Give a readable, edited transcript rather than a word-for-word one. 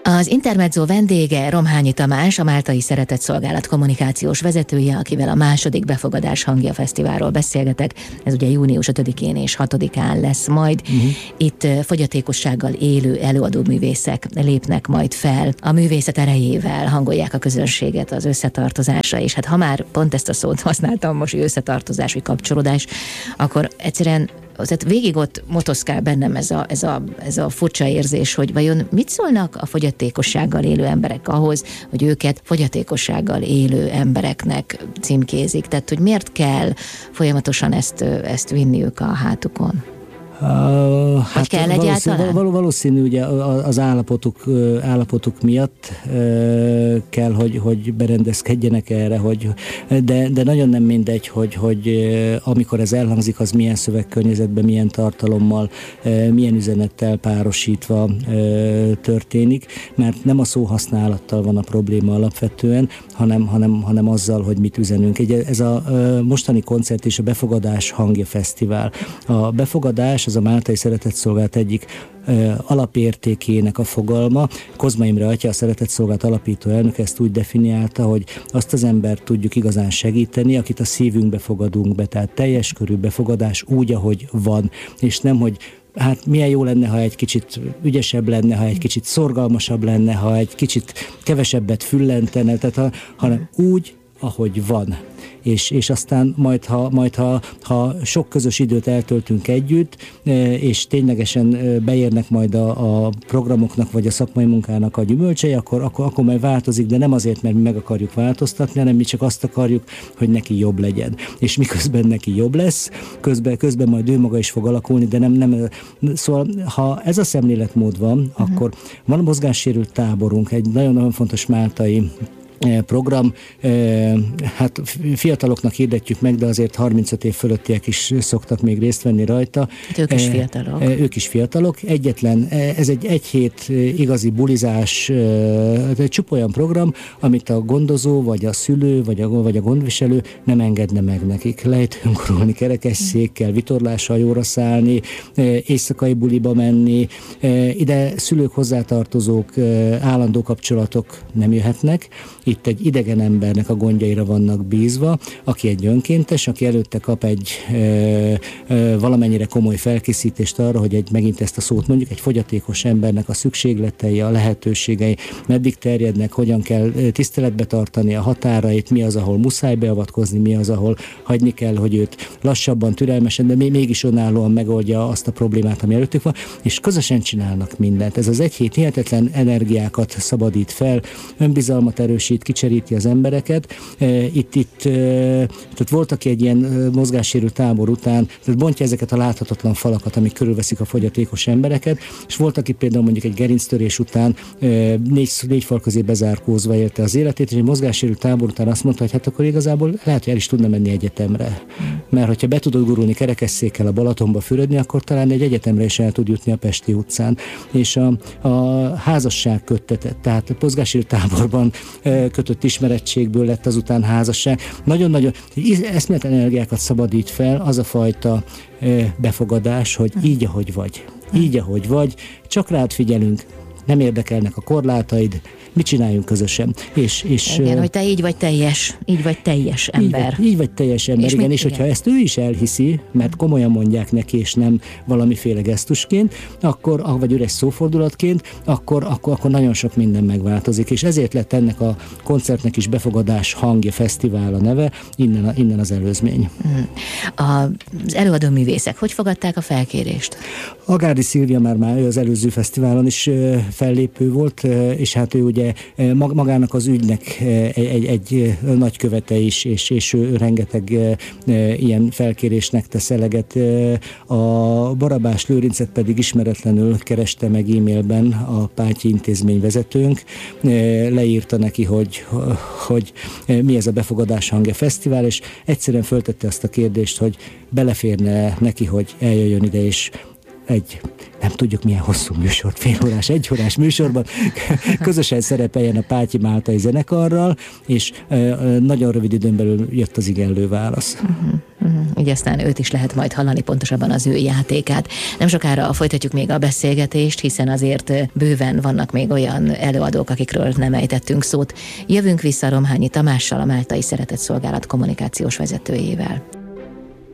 Az Intermezzo vendége Romhányi Tamás, a Máltai Szeretetszolgálat kommunikációs vezetője, akivel a második Befogadás hangja fesztiválról beszélgetek. Ez ugye június 5-én és 6-án lesz majd. Itt fogyatékossággal élő előadóművészek lépnek majd fel. A művészet erejével hangolják a közönséget az összetartozásra, és hát ha már pont ezt a szót használtam most, hogy összetartozás vagy kapcsolódás, akkor egyszerűen tehát végig ott motoszkál bennem ez a furcsa érzés, hogy vajon mit szólnak a fogyatékossággal élő emberek ahhoz, hogy őket fogyatékossággal élő embereknek címkézik. Tehát, hogy miért kell folyamatosan ezt vinniük a hátukon? Hát kell egyáltalán? Valószínű ugye az állapotuk miatt kell, hogy berendezkedjenek erre, de nagyon nem mindegy, hogy amikor ez elhangzik, az milyen szövegkörnyezetben, milyen tartalommal, milyen üzenettel párosítva történik, mert nem a szóhasználattal van a probléma alapvetően, hanem azzal, hogy mit üzenünk. Ez a mostani koncert és a Befogadás hangja fesztivál. A befogadás az a Máltai Szeretetszolgálat egyik alapértékének a fogalma. Kozma Imre atya, a Szeretetszolgálat alapító elnök ezt úgy definiálta, hogy azt az embert tudjuk igazán segíteni, akit a szívünkbe fogadunk be, tehát teljes körű befogadás úgy, ahogy van, és nem, hogy hát milyen jó lenne, ha egy kicsit ügyesebb lenne, ha egy kicsit szorgalmasabb lenne, ha egy kicsit kevesebbet füllentene, tehát hanem úgy, ahogy van. És aztán majd ha sok közös időt eltöltünk együtt, és ténylegesen beérnek majd a programoknak, vagy a szakmai munkának a gyümölcsei, akkor majd változik, de nem azért, mert mi meg akarjuk változtatni, hanem mi csak azt akarjuk, hogy neki jobb legyen. És miközben neki jobb lesz, közben majd ő maga is fog alakulni, de nem. Szóval, ha ez a szemléletmód van, akkor van a mozgássérült táborunk, egy nagyon-nagyon fontos máltai program, hát fiataloknak hirdetjük meg, de azért 35 év fölöttiek is szoktak még részt venni rajta. Hát ők is fiatalok. Ők is fiatalok. Egyetlen, ez egy hét igazi bulizás, egy csupa olyan program, amit a gondozó, vagy a szülő, vagy a gondviselő nem engedne meg nekik. Lejtőn gurulni, kerekesszékkel, vitorlással jóra szállni, éjszakai buliba menni, ide szülők, hozzátartozók, állandó kapcsolatok nem jöhetnek. Itt egy idegen embernek a gondjaira vannak bízva, aki egy önkéntes, aki előtte kap egy valamennyire komoly felkészítést arra, hogy megint ezt a szót mondjuk, egy fogyatékos embernek a szükségletei, a lehetőségei meddig terjednek, hogyan kell tiszteletbe tartani a határait, mi az, ahol muszáj beavatkozni, mi az, ahol hagyni kell, hogy őt lassabban, türelmesen, de mégis önállóan megoldja azt a problémát, ami előttük van, és közösen csinálnak mindent. Ez az egy hét hihetetlen energiákat szabadít fel, önbizalmat erősít, kicseríti az embereket. Tehát volt, aki egy ilyen mozgássérült tábor után, tehát bontja ezeket a láthatatlan falakat, amik körülveszik a fogyatékos embereket, és volt, aki például mondjuk egy gerinctörés után négy fal közé bezárkózva élte az életét, és egy mozgássérült tábor után azt mondta, hogy hát akkor igazából lehet, hogy el is tudna menni egyetemre. Mert hogyha be tudod gurulni kerekesszékkel a Balatonba fürödni, akkor talán egy egyetemre is el tud jutni a Pesti utcán. És a házasság köttetett, tehát a mozgássérült táborban kötött ismerettségből lett azután házasság. Nagyon-nagyon eszméletlen energiákat szabadít fel az a fajta befogadás, hogy így, ahogy vagy. Így, ahogy vagy, csak rád figyelünk, nem érdekelnek a korlátaid, mit csináljunk közösen. Igen, hogy te így vagy teljes ember. Így vagy teljes ember, igen, és hogyha ezt ő is elhiszi, mert komolyan mondják neki, és nem valamiféle gesztusként, vagy üres szófordulatként, akkor nagyon sok minden megváltozik, és ezért lett ennek a koncertnek is Befogadás hangja fesztivál a neve, innen az előzmény. Az előadó művészek hogy fogadták a felkérést? Agárdi Szilvia már az előző fesztiválon is fellépő volt, és hát ő ugye magának az ügynek egy nagykövete is, és ő rengeteg ilyen felkérésnek tesz eleget. A Barabás Lőrincet pedig ismeretlenül kereste meg e-mailben a Pátyi intézmény vezetőnk, leírta neki, hogy mi ez a Befogadás hangja fesztivál, és egyszerűen föltette azt a kérdést, hogy beleférne neki, hogy eljöjjön ide, és nem tudjuk milyen hosszú műsort, félórás, egyórás műsorban közösen szerepeljen a Pátyi Máltai zenekarral, és nagyon rövid időn belül jött az igenlő válasz. Így aztán őt is lehet majd hallani, pontosabban az ő játékát. Nem sokára folytatjuk még a beszélgetést, hiszen azért bőven vannak még olyan előadók, akikről nem ejtettünk szót. Jövünk vissza Romhányi Tamással, a Máltai Szeretett Szolgálat kommunikációs vezetőjével.